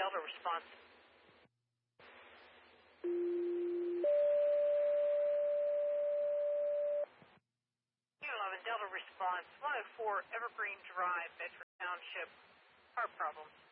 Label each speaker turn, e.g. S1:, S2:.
S1: Delta response. 11 Delta response, 104 Evergreen Drive, Bedford Township. Car problems.